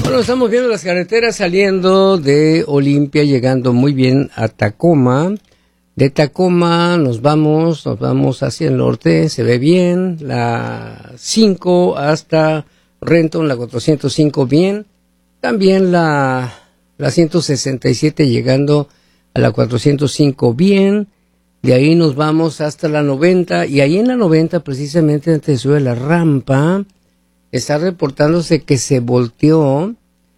Bueno, estamos viendo las carreteras saliendo de Olimpia, llegando muy bien a Tacoma. De Tacoma nos vamos hacia el norte, se ve bien. La 5 hasta Renton, la 405 bien. También la 167 llegando a la 405 bien. De ahí nos vamos hasta la 90 y ahí en la 90 precisamente antes de subir la rampa está reportándose que se volteó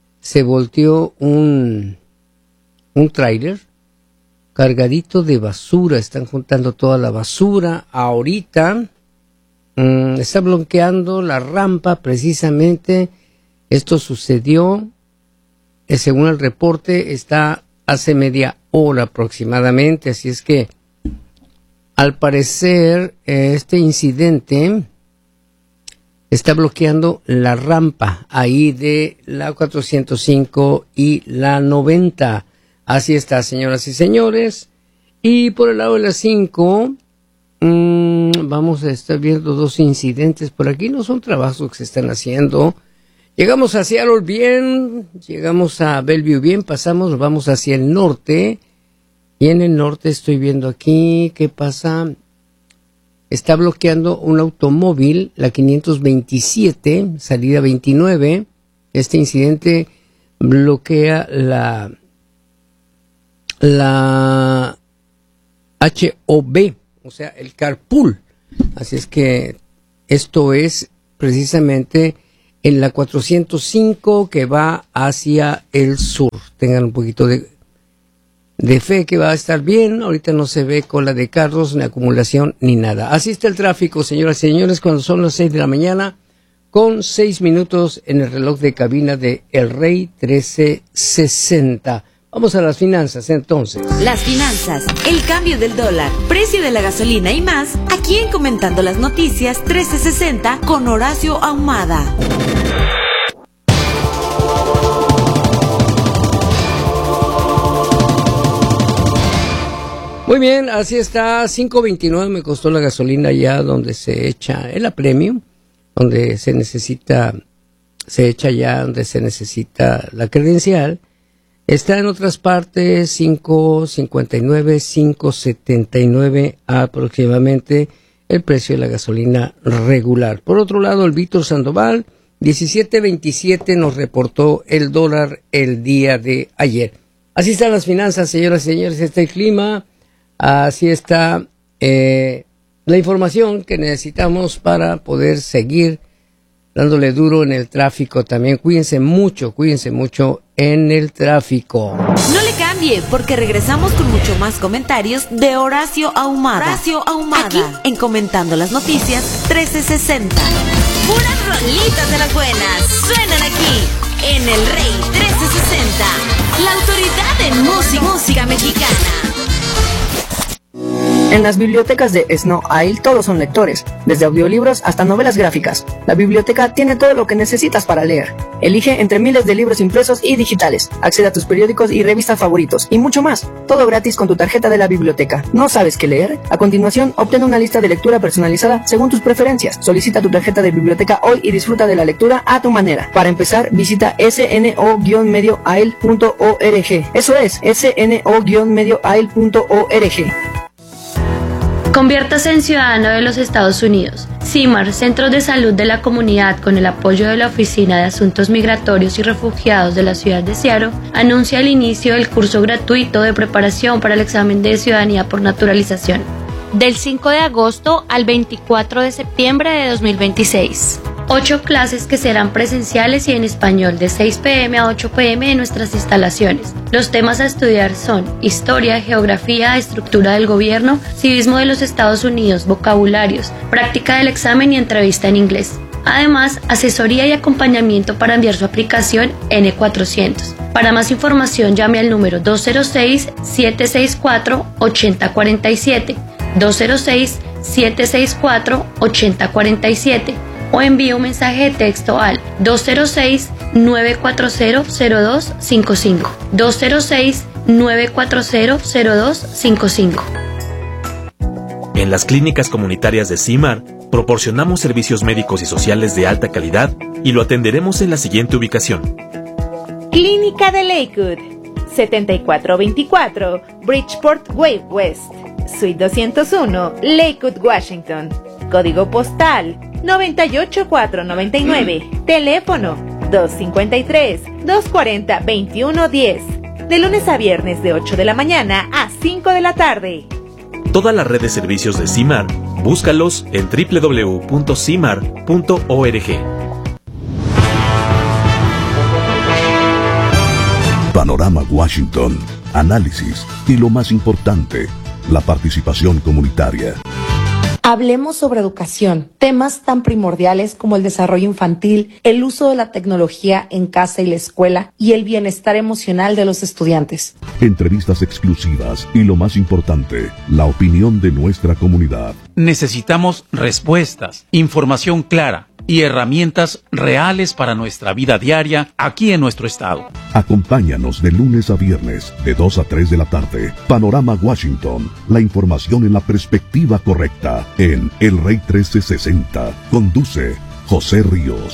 un tráiler cargadito de basura. Están juntando toda la basura ahorita. Está bloqueando la rampa precisamente. Esto sucedió, según el reporte, está hace media hora aproximadamente, así es que al parecer este incidente está bloqueando la rampa ahí de la 405 y la 90. Así está, señoras y señores. Y por el lado de la 5, vamos a estar viendo dos incidentes por aquí. No son trabajos que se están haciendo. Llegamos a Seattle bien, llegamos a Bellevue bien, nos vamos hacia el norte. Y en el norte estoy viendo aquí, ¿qué pasa? Está bloqueando un automóvil, la 527, salida 29. Este incidente bloquea la HOV, o sea, el carpool. Así es que esto es precisamente en la 405 que va hacia el sur. Tengan un poquito de fe que va a estar bien. Ahorita no se ve cola de carros, ni acumulación, ni nada. Así está el tráfico, señoras y señores, cuando son las 6 de la mañana, con 6 minutos en el reloj de cabina de El Rey 1360. Vamos a las finanzas, entonces. Las finanzas, el cambio del dólar, precio de la gasolina y más, aquí en Comentando las Noticias 1360 con Horacio Ahumada. Muy bien, así está, $5.29 me costó la gasolina ya donde se echa, en la Premium, donde se necesita la credencial. Está en otras partes, $5.59, $5.79 aproximadamente el precio de la gasolina regular. Por otro lado, el Víctor Sandoval, 17.27 nos reportó el dólar el día de ayer. Así están las finanzas, señoras y señores, está el clima. Así está la información que necesitamos para poder seguir dándole duro en el tráfico. También cuídense mucho en el tráfico. No le cambie, porque regresamos con mucho más comentarios de Horacio Ahumada. Aquí en Comentando las Noticias 1360. Puras rolitas de las buenas suenan aquí en El Rey 1360. La autoridad en música mexicana. En las bibliotecas de Snow Isle todos son lectores, desde audiolibros hasta novelas gráficas. La biblioteca tiene todo lo que necesitas para leer. Elige entre miles de libros impresos y digitales. Accede a tus periódicos y revistas favoritos y mucho más. Todo gratis con tu tarjeta de la biblioteca. ¿No sabes qué leer? A continuación, obtén una lista de lectura personalizada según tus preferencias. Solicita tu tarjeta de biblioteca hoy y disfruta de la lectura a tu manera. Para empezar, visita sno-medioail.org. Eso es, sno-medioail.org. Conviértase en ciudadano de los Estados Unidos. CIMAR, Centros de Salud de la Comunidad, con el apoyo de la Oficina de Asuntos Migratorios y Refugiados de la ciudad de Seattle, anuncia el inicio del curso gratuito de preparación para el examen de ciudadanía por naturalización, del 5 de agosto al 24 de septiembre de 2026. 8 clases que serán presenciales y en español de 6 p.m. a 8 p.m. en nuestras instalaciones. Los temas a estudiar son Historia, Geografía, Estructura del Gobierno, Civismo de los Estados Unidos, Vocabularios, Práctica del examen y entrevista en inglés. Además, asesoría y acompañamiento para enviar su aplicación N400. Para más información llame al número 206-764-8047, 206-764-8047 o envíe un mensaje de texto al 206-940-0255, 206-940-0255. En las clínicas comunitarias de CIMAR proporcionamos servicios médicos y sociales de alta calidad y lo atenderemos en la siguiente ubicación: Clínica de Lakewood, 7424 Bridgeport Way West, Suite 201, Lakewood, Washington. Código postal 98499. Teléfono 253-240-2110. De lunes a viernes de 8 de la mañana a 5 de la tarde. Toda la red de servicios de CIMAR, búscalos en www.cimar.org. Panorama Washington, análisis y lo más importante, la participación comunitaria. Hablemos sobre educación, temas tan primordiales como el desarrollo infantil, el uso de la tecnología en casa y la escuela y el bienestar emocional de los estudiantes. Entrevistas exclusivas y lo más importante, la opinión de nuestra comunidad. Necesitamos respuestas, información clara y herramientas reales para nuestra vida diaria aquí en nuestro estado. Acompáñanos de lunes a viernes, de 2 a 3 de la tarde. Panorama Washington, la información en la perspectiva correcta, en El Rey 1360. Conduce José Ríos.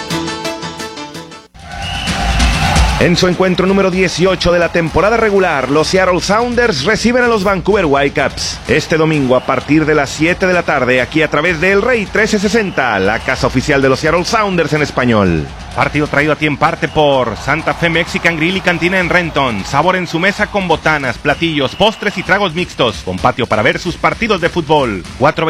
En su encuentro número 18 de la temporada regular, los Seattle Sounders reciben a los Vancouver Whitecaps. Este domingo a partir de las 7 de la tarde, aquí a través de El Rey 1360, la casa oficial de los Seattle Sounders en español. Partido traído a ti en parte por Santa Fe Mexican Grill y Cantina en Renton. Sabor en su mesa con botanas, platillos, postres y tragos mixtos. Con patio para ver sus partidos de fútbol.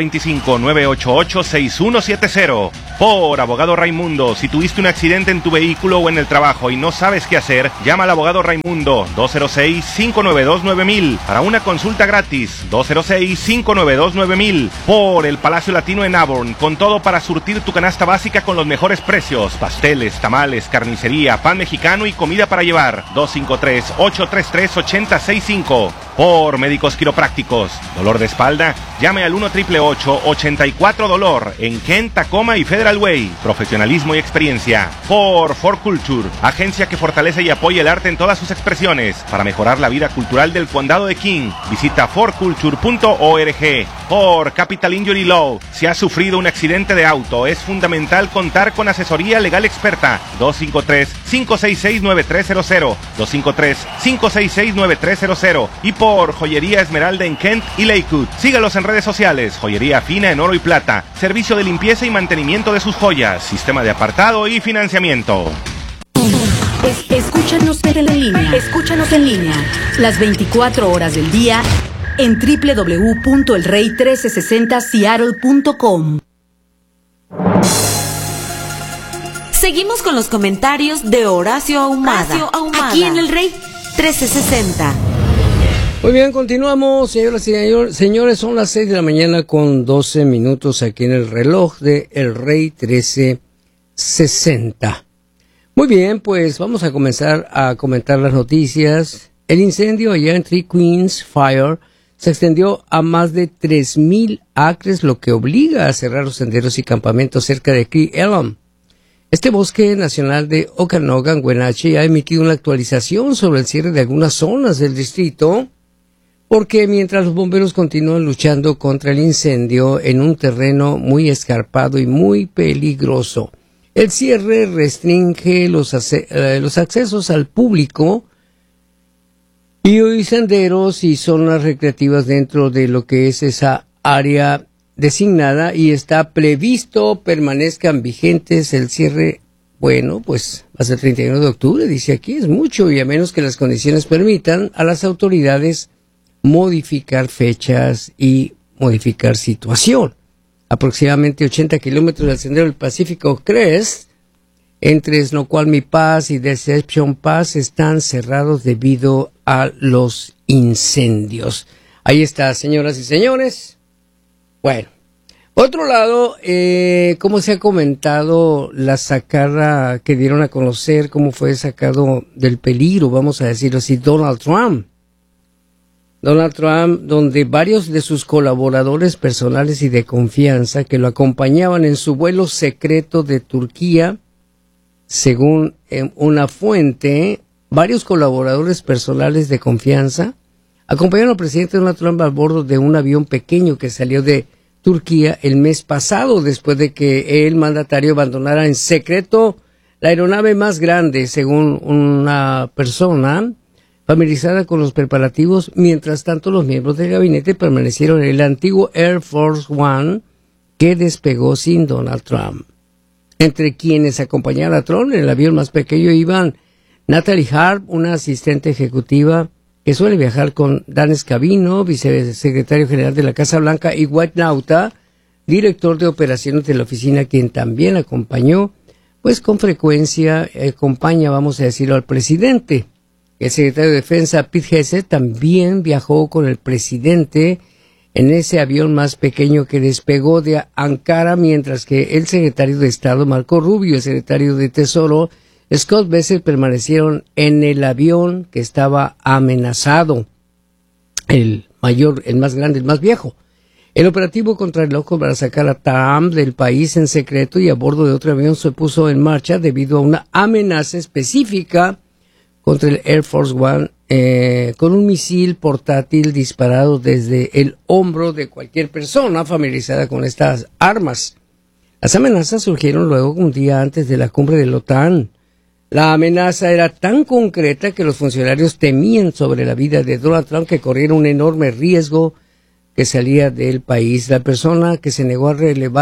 425-988-6170. Por Abogado Raimundo. Si tuviste un accidente en tu vehículo o en el trabajo y no sabes qué hacer, llama al Abogado Raimundo. 206-592-9000. Para una consulta gratis. 206-592-9000. Por el Palacio Latino en Auburn. Con todo para surtir tu canasta básica con los mejores precios. Pasteles, tamales, carnicería, pan mexicano y comida para llevar. 253-833-8065. Por Médicos Quiroprácticos. ¿Dolor de espalda? Llame al 1-888-84-DOLOR en Kent, Tacoma y Federal Way. Profesionalismo y experiencia. Por For Culture, agencia que fortalece y apoya el arte en todas sus expresiones para mejorar la vida cultural del condado de King. Visita forculture.org. Por Capital Injury Law, si has sufrido un accidente de auto, es fundamental contar con asesoría legal experta. 253-566-9300. 253-566-9300. Y por Joyería Esmeralda en Kent y Lakewood. Sígalos en redes sociales. Joyería fina en oro y plata. Servicio de limpieza y mantenimiento de sus joyas. Sistema de apartado y financiamiento. Escúchanos en línea. Escúchanos en línea. Las 24 horas del día en www.elrey1360seattle.com. Seguimos con los comentarios de Horacio Ahumada. Aquí en El Rey 1360. Muy bien, continuamos, señoras y señores, son las 6 de la mañana con 12 minutos aquí en el reloj de El Rey 1360. Muy bien, pues vamos a comenzar a comentar las noticias. El incendio allá en Three Queens Fire se extendió a más de 3,000 acres, lo que obliga a cerrar los senderos y campamentos cerca de Cle Elum. Este bosque nacional de Okanogan, Wenatchee, ha emitido una actualización sobre el cierre de algunas zonas del distrito, porque mientras los bomberos continúan luchando contra el incendio en un terreno muy escarpado y muy peligroso, el cierre restringe los accesos al público y senderos y zonas recreativas dentro de lo que es esa área designada, y está previsto permanezcan vigentes el cierre, bueno, pues hasta el 31 de octubre, dice aquí, es mucho, y a menos que las condiciones permitan a las autoridades modificar fechas y modificar situación. Aproximadamente 80 kilómetros del sendero del Pacífico Crest, entre Snoqualmie Pass y Deception Pass, están cerrados debido a los incendios. Ahí está, señoras y señores. Bueno, otro lado, como se ha comentado, la sacada que dieron a conocer, cómo fue sacado del peligro, vamos a decirlo así, Donald Trump, donde varios de sus colaboradores personales y de confianza que lo acompañaban en su vuelo secreto de Turquía, según una fuente, varios colaboradores personales de confianza acompañaron al presidente Donald Trump a bordo de un avión pequeño que salió de Turquía el mes pasado, después de que el mandatario abandonara en secreto la aeronave más grande, según una persona familiarizada con los preparativos. Mientras tanto, los miembros del gabinete permanecieron en el antiguo Air Force One que despegó sin Donald Trump. Entre quienes acompañaron a Trump en el avión más pequeño iban Natalie Harp, una asistente ejecutiva que suele viajar con Dan Scavino, vicesecretario general de la Casa Blanca, y White Nauta, director de operaciones de la oficina, quien también acompañó, pues con frecuencia acompaña, vamos a decirlo, al presidente. El secretario de Defensa, Pete Hegseth, también viajó con el presidente en ese avión más pequeño que despegó de Ankara, mientras que el secretario de Estado, Marco Rubio, el secretario de Tesoro, Scott Bessent, permanecieron en el avión que estaba amenazado, el mayor, el más grande, el más viejo. El operativo contrarreloj para sacar a Trump del país en secreto y a bordo de otro avión se puso en marcha debido a una amenaza específica contra el Air Force One con un misil portátil disparado desde el hombro de cualquier persona familiarizada con estas armas. Las amenazas surgieron luego, un día antes de la cumbre de la OTAN. La amenaza era tan concreta que los funcionarios temían sobre la vida de Donald Trump, que corriera un enorme riesgo que salía del país. La persona que se negó a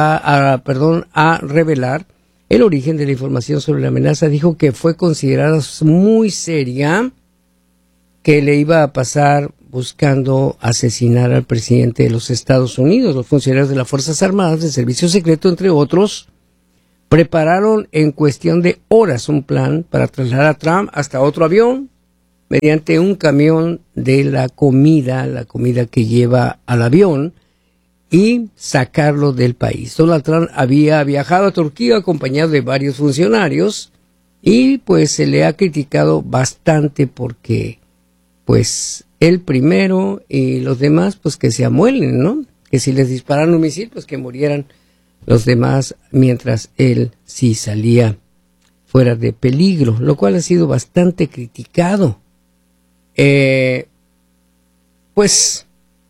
revelar el origen de la información sobre la amenaza dijo que fue considerada muy seria, que le iba a pasar buscando asesinar al presidente de los Estados Unidos. Los funcionarios de las Fuerzas Armadas, del Servicio Secreto, entre otros, prepararon en cuestión de horas un plan para trasladar a Trump hasta otro avión mediante un camión de la comida que lleva al avión, y sacarlo del país. Donald Trump había viajado a Turquía acompañado de varios funcionarios y pues se le ha criticado bastante porque pues él primero y los demás pues que se amuelen, ¿no? Que si les disparan un misil pues que murieran los demás, mientras él sí salía fuera de peligro, lo cual ha sido bastante criticado. Pues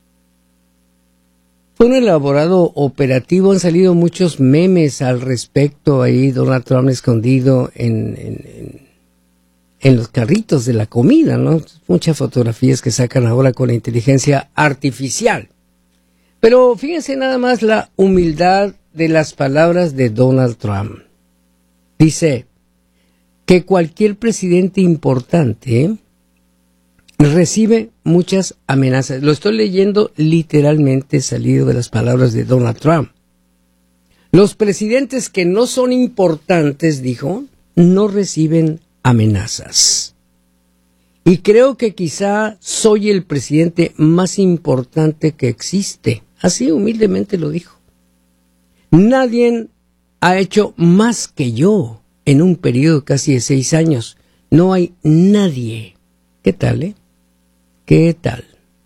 fue un elaborado operativo, han salido muchos memes al respecto, ahí Donald Trump escondido en los carritos de la comida, ¿no? Muchas fotografías que sacan ahora con la inteligencia artificial. Pero fíjense nada más la humildad de las palabras de Donald Trump. Dice que cualquier presidente importante recibe muchas amenazas. Lo estoy leyendo literalmente salido de las palabras de Donald Trump. Los presidentes que no son importantes, dijo, no reciben amenazas. Y creo que quizá soy el presidente más importante que existe. Así humildemente lo dijo. Nadie ha hecho más que yo en un periodo casi de 6 años. No hay nadie. ¿Qué tal, ¿Qué tal?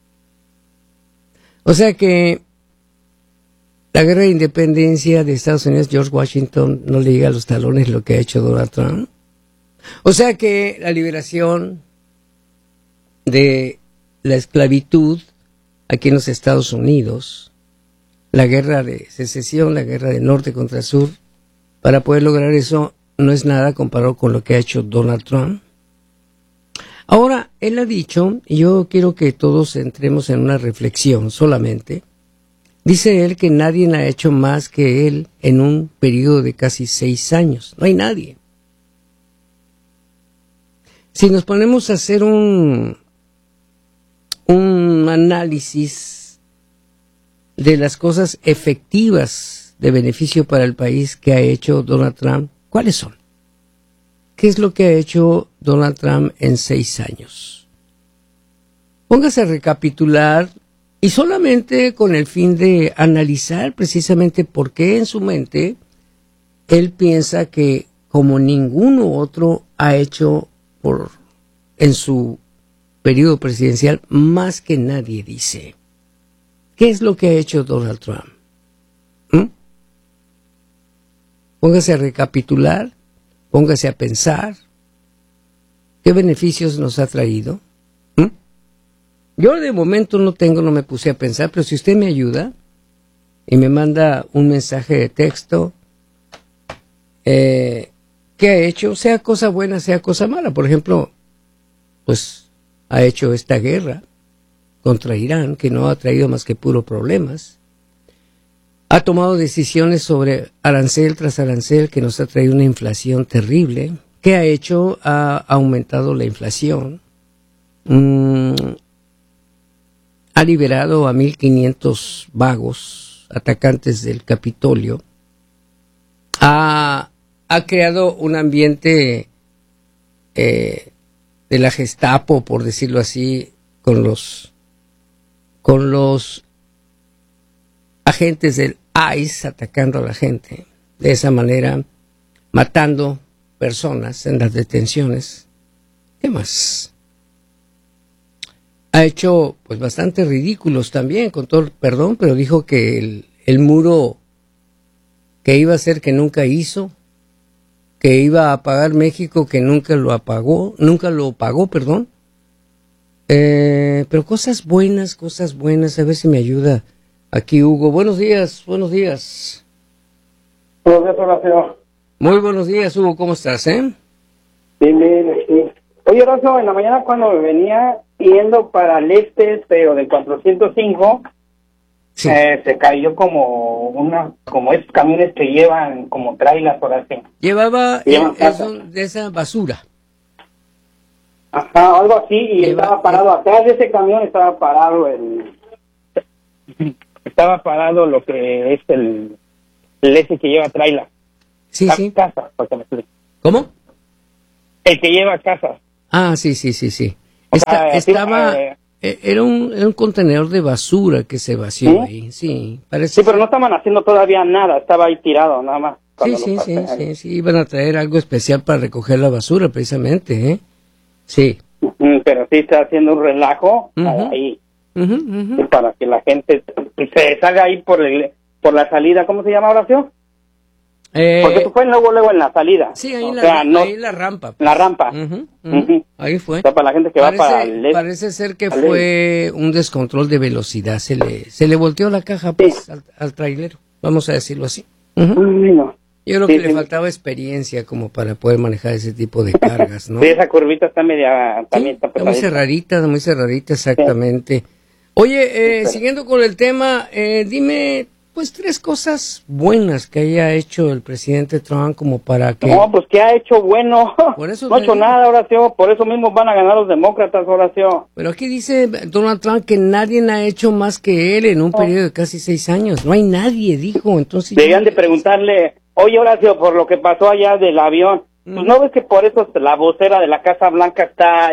O sea que la guerra de independencia de Estados Unidos, George Washington, no le llega a los talones lo que ha hecho Donald Trump. O sea que la liberación de la esclavitud aquí en los Estados Unidos, la guerra de secesión, la guerra de norte contra sur, para poder lograr eso no es nada comparado con lo que ha hecho Donald Trump. Ahora, él ha dicho, y yo quiero que todos entremos en una reflexión solamente, dice él que nadie ha hecho más que él en un periodo de casi 6 años. No hay nadie. Si nos ponemos a hacer un análisis de las cosas efectivas de beneficio para el país que ha hecho Donald Trump, ¿cuáles son? ¿Qué es lo que ha hecho Donald Trump en 6 años? Póngase a recapitular y solamente con el fin de analizar precisamente por qué en su mente él piensa que como ninguno otro ha hecho en su periodo presidencial más que nadie dice. ¿Qué es lo que ha hecho Donald Trump? Póngase a recapitular. Póngase a pensar qué beneficios nos ha traído. Yo de momento no me puse a pensar, pero si usted me ayuda y me manda un mensaje de texto ¿qué ha hecho? Sea cosa buena, sea cosa mala. Por ejemplo, pues ha hecho esta guerra contra Irán, que no ha traído más que puros problemas. Ha tomado decisiones sobre arancel tras arancel que nos ha traído una inflación terrible. ¿Qué ha hecho? Ha aumentado la inflación. Ha liberado a 1.500 vagos, atacantes del Capitolio. Ha creado un ambiente de la Gestapo, por decirlo así, con los agentes del ICE atacando a la gente, de esa manera matando personas en las detenciones. ¿Qué más? Ha hecho pues bastante ridículos también, con todo el perdón, pero dijo que el muro que iba a hacer que nunca hizo, que iba a pagar México que nunca lo pagó, perdón. Pero cosas buenas, a ver si me ayuda aquí Hugo. Buenos días. Buenos días, Horacio. Muy buenos días, Hugo, ¿cómo estás, Bien, sí. Oye, Horacio, en la mañana cuando me venía yendo para el este, pero del 405, sí. Se cayó como esos camiones que llevan como trailers, Horacio. Llevaba de esa basura. Ajá, algo así, y estaba parado atrás de ese camión, estaba parado lo que es el ese que lleva trailer. Sí. Casa, para que me explique. ¿Cómo? El que lleva casa. Ah, sí. Era un contenedor de basura que se vació ahí, sí. Parece. Sí, pero no estaban haciendo todavía nada, estaba ahí tirado, nada más. Sí, iban a traer algo especial para recoger la basura, precisamente, ¿eh? Sí. Pero sí está haciendo un relajo ahí, para que la gente se salga ahí por la salida, ¿cómo se llama, Horacio? Porque tú fue luego en la salida. Sí, ahí en la rampa. Pues. La rampa. Ahí fue. O sea, para la gente que va para el este. Parece ser que fue un descontrol de velocidad. Se le volteó la caja pues, al trailero, vamos a decirlo así. No. Yo creo que le faltaba experiencia como para poder manejar ese tipo de cargas, ¿no? Sí, esa curvita está media... También está muy cerradita, exactamente. Sí. Oye, siguiendo con el tema, dime, pues, 3 cosas buenas que haya hecho el presidente Trump como para que... No, pues, ¿qué ha hecho bueno? Por eso no ha hecho nada, Horacio, por eso mismo van a ganar los demócratas, Horacio. Pero aquí dice Donald Trump que nadie ha hecho más que él en un periodo de casi 6 años. No hay nadie, dijo, entonces... Deberían de preguntarle... Oye, Horacio, por lo que pasó allá del avión, pues no ves que por eso la vocera de la Casa Blanca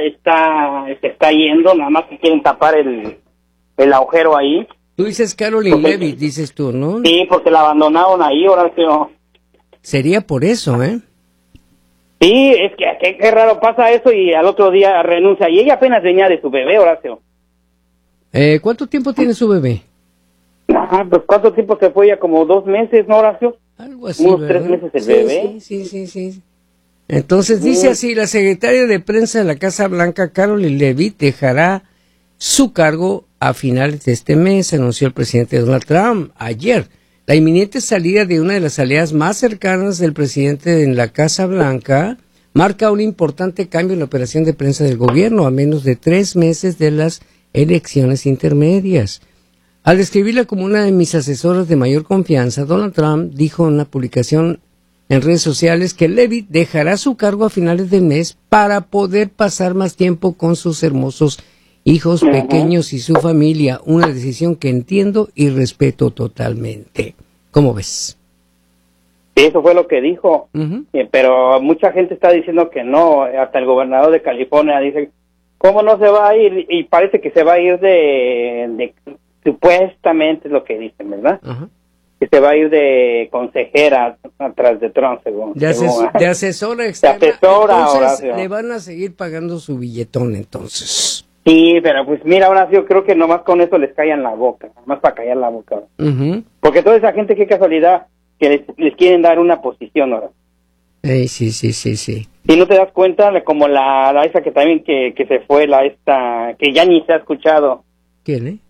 se está yendo, nada más que quieren tapar el agujero ahí. Tú dices Caroline Leavitt, dices tú, ¿no? Sí, porque la abandonaron ahí, Horacio. Sería por eso, ¿eh? Sí, es que qué raro pasa eso y al otro día renuncia. Y ella apenas venía de su bebé, Horacio. ¿Cuánto tiempo tiene su bebé? Pues ¿cuánto tiempo se fue? Ya como 2 meses, ¿no, Horacio? Algo así, unos 3 meses el bebé. Sí. Entonces dice así, la secretaria de prensa de la Casa Blanca, Caroline Leavitt, dejará su cargo a finales de este mes, anunció el presidente Donald Trump ayer. La inminente salida de una de las aliadas más cercanas del presidente en la Casa Blanca marca un importante cambio en la operación de prensa del gobierno a menos de 3 meses de las elecciones intermedias. Al describirla como una de mis asesoras de mayor confianza, Donald Trump dijo en una publicación en redes sociales que Leavitt dejará su cargo a finales del mes para poder pasar más tiempo con sus hermosos hijos pequeños y su familia, una decisión que entiendo y respeto totalmente. ¿Cómo ves? Sí, eso fue lo que dijo, pero mucha gente está diciendo que no, hasta el gobernador de California dice, ¿cómo no se va a ir? Y parece que se va a ir de supuestamente es lo que dicen, ¿verdad? Que se va a ir de consejera atrás de Trump, según. De asesora externa. De asesora, entonces, Horacio. le van a seguir pagando su billetón, entonces. Sí, pero pues mira, Horacio, creo que nomás con eso les callan la boca, nomás para callar la boca. Porque toda esa gente, qué casualidad, que les quieren dar una posición, Horacio. Sí. Si no te das cuenta, como la esa que también que se fue, que ya ni se ha escuchado. ¿Quién,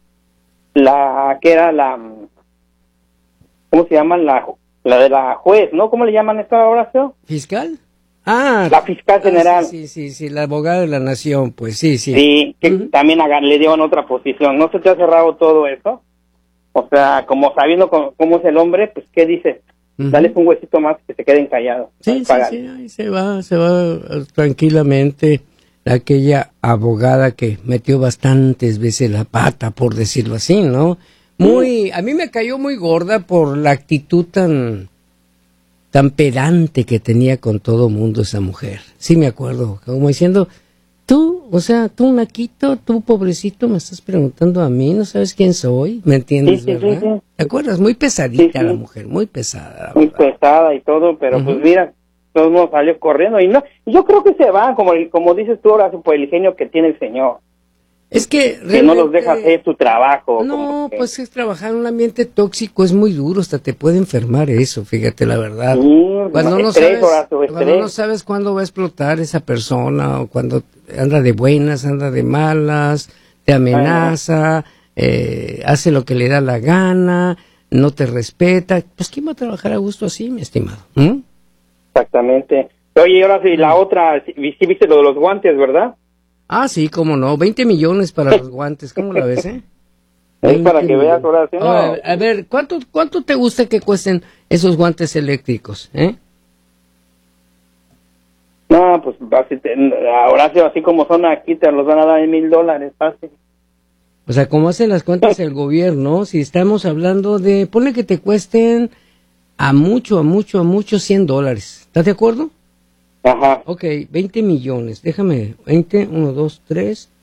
Que era ¿cómo se llama? La de la juez, ¿no? ¿Cómo le llaman esta, Horacio? ¿Fiscal? La fiscal general. Sí, la abogada de la nación, pues sí. Sí, que también le dieron otra posición. ¿No se te ha cerrado todo eso? O sea, como sabiendo cómo es el hombre, pues, ¿qué dices? Dale un huesito más que se queden callados. Sí, ahí se va tranquilamente aquella abogada que metió bastantes veces la pata, por decirlo así, ¿no? A mí me cayó muy gorda por la actitud tan pedante que tenía con todo mundo esa mujer. Sí me acuerdo, como diciendo, tú naquito, tú pobrecito, me estás preguntando a mí, ¿no sabes quién soy? ¿Me entiendes, verdad? Sí. ¿Te acuerdas? Muy pesadita la mujer, muy pesada. Muy pesada y todo, pero pues mira, todo el mundo salió corriendo y no, yo creo que se van, como dices tú ahora, por el ingenio que tiene el señor. Es que no los deja hacer su trabajo. No, pues es trabajar en un ambiente tóxico es muy duro, hasta te puede enfermar eso, fíjate la verdad. Cuando no sabes cuándo va a explotar esa persona, o cuando anda de buenas, anda de malas, te amenaza, hace lo que le da la gana, no te respeta, pues ¿quién va a trabajar a gusto así, mi estimado? Exactamente. Oye, ahora sí, la otra, sí viste lo de los guantes, ¿verdad? Ah, sí, cómo no, 20 millones para los guantes, ¿cómo la ves, Es para que veas ahora sí. No. A ver, ¿cuánto te gusta que cuesten esos guantes eléctricos, No, pues ahora sí, así como son aquí, te los van a dar en $1,000, fácil. O sea, ¿cómo hacen las cuentas el gobierno? Si estamos hablando de, ponle que te cuesten a mucho $100, ¿estás de acuerdo? Ajá. Ok, 20 millones, déjame, 20, 1, 2, 3,